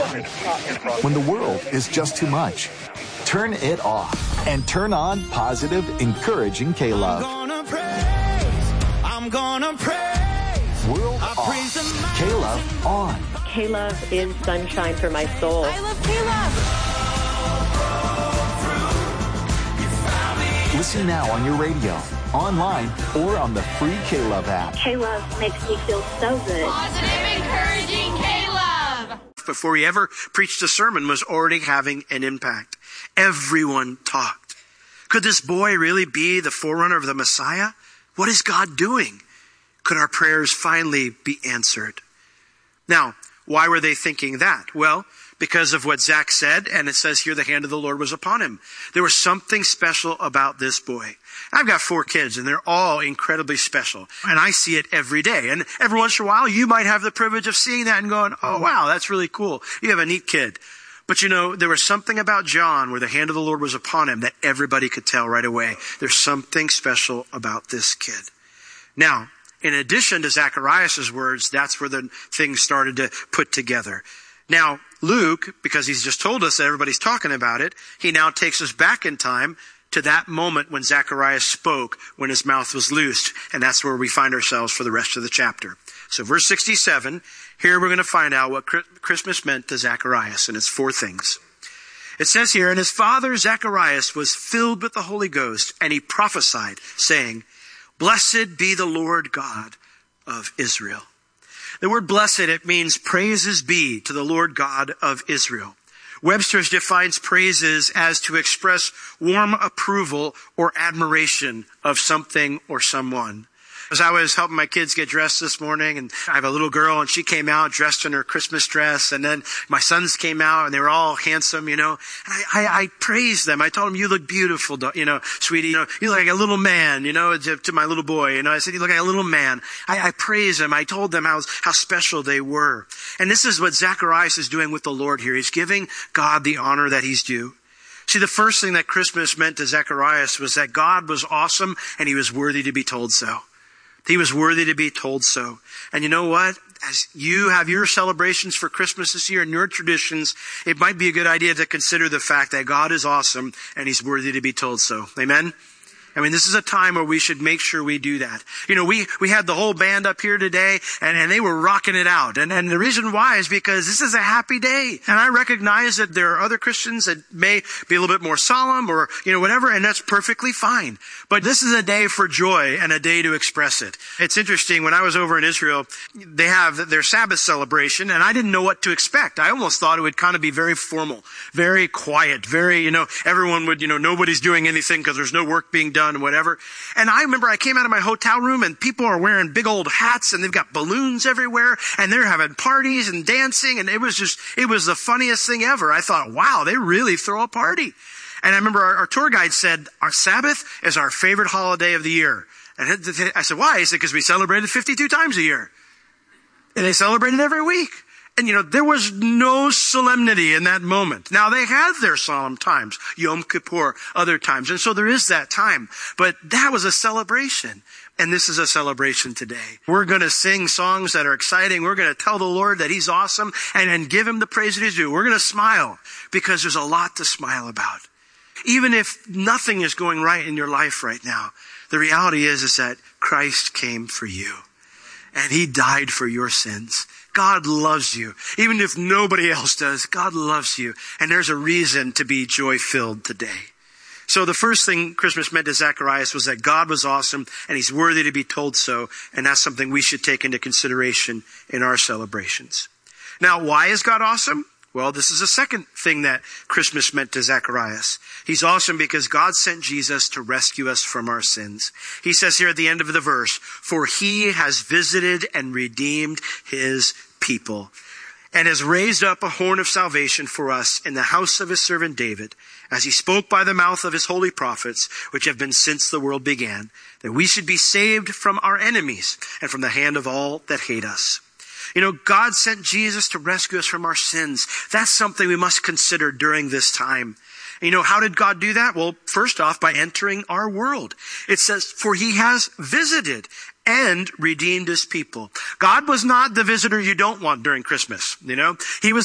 When the world is just too much, turn it off and turn on positive, encouraging K-Love. I'm gonna praise. World off. K-Love on. K-Love is sunshine for my soul. I love K-Love. Listen now on your radio, online, or on the free K-Love app. K-Love makes me feel so good. Positive, encouraging K-Love. Before he ever preached a sermon, was already having an impact. Everyone talked. Could this boy really be the forerunner of the Messiah? What is God doing? Could our prayers finally be answered? Now, why were they thinking that? Well, because of what Zach said, and it says here the hand of the Lord was upon him. There was something special about this boy. I've got 4 kids, and they're all incredibly special. And I see it every day. And every once in a while, you might have the privilege of seeing that and going, oh, wow, that's really cool. You have a neat kid. But you know, there was something about John where the hand of the Lord was upon him that everybody could tell right away. There's something special about this kid. Now, in addition to Zacharias' words, that's where the things started to put together. Now, Luke, because he's just told us that everybody's talking about it, he now takes us back in time to that moment when Zacharias spoke, when his mouth was loosed. And that's where we find ourselves for the rest of the chapter. So verse 67, here we're going to find out what Christmas meant to Zacharias, and it's 4 things. It says here, and his father Zacharias was filled with the Holy Ghost, and he prophesied, saying, Blessed be the Lord God of Israel. The word blessed, it means praises be to the Lord God of Israel. Webster's defines praises as to express warm approval or admiration of something or someone. As I was helping my kids get dressed this morning, and I have a little girl, and she came out dressed in her Christmas dress, and then my sons came out, and they were all handsome, you know, and I praised them. I told them, you look beautiful, you know, sweetie, you know, you look like a little man, you know, to my little boy, you know, I said, you look like a little man. I praised them. I told them how special they were. And this is what Zacharias is doing with the Lord here. He's giving God the honor that he's due. See, the first thing that Christmas meant to Zacharias was that God was awesome, and he was worthy to be told so. He was worthy to be told so. And you know what? As you have your celebrations for Christmas this year and your traditions, it might be a good idea to consider the fact that God is awesome and he's worthy to be told so. Amen? I mean, this is a time where we should make sure we do that. You know, we had the whole band up here today, and they were rocking it out. And the reason why is because this is a happy day. And I recognize that there are other Christians that may be a little bit more solemn or, you know, whatever, and that's perfectly fine. But this is a day for joy and a day to express it. It's interesting, when I was over in Israel, they have their Sabbath celebration, and I didn't know what to expect. I almost thought it would kind of be very formal, very quiet, very, you know, everyone would, you know, nobody's doing anything because there's no work being done and whatever. And I remember I came out of my hotel room and people are wearing big old hats and they've got balloons everywhere and they're having parties and dancing, and it was the funniest thing ever. I thought, wow, they really throw a party. And I remember our tour guide said, our Sabbath is our favorite holiday of the year. And I said, why? He said, because we celebrate it 52 times a year. And they celebrate it every week. And you know, there was no solemnity in that moment. Now they had their solemn times, Yom Kippur, other times. And so there is that time. But that was a celebration. And this is a celebration today. We're going to sing songs that are exciting. We're going to tell the Lord that he's awesome and give him the praise that he's due. We're going to smile because there's a lot to smile about. Even if nothing is going right in your life right now, the reality is that Christ came for you. And he died for your sins. God loves you. Even if nobody else does, God loves you. And there's a reason to be joy-filled today. So the first thing Christmas meant to Zacharias was that God was awesome and he's worthy to be told so. And that's something we should take into consideration in our celebrations. Now, why is God awesome? Well, this is the second thing that Christmas meant to Zacharias. He's awesome because God sent Jesus to rescue us from our sins. He says here at the end of the verse, for he has visited and redeemed his people and has raised up a horn of salvation for us in the house of his servant David, as he spoke by the mouth of his holy prophets, which have been since the world began, that we should be saved from our enemies and from the hand of all that hate us. You know, God sent Jesus to rescue us from our sins. That's something we must consider during this time. And you know, how did God do that? Well, first off, by entering our world. It says, for he has visited and redeemed his people. God was not the visitor you don't want during Christmas. You know, he was